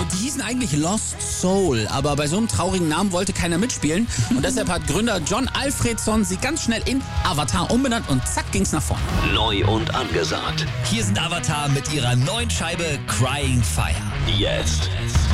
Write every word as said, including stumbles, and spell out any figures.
Die hießen eigentlich Lost Soul, aber bei so einem traurigen Namen wollte keiner mitspielen. Und deshalb hat Gründer John Alfredson sie ganz schnell in Avatar umbenannt und zack ging's nach vorne. Neu und angesagt. Hier sind Avatar mit ihrer neuen Scheibe Crying Fire. Jetzt.